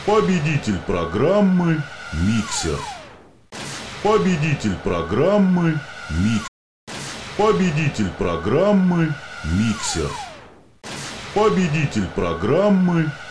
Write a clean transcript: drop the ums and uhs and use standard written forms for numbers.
Победитель программы «Миксер». Победитель программы «Миксер». Победитель программы «Миксер». Победитель программы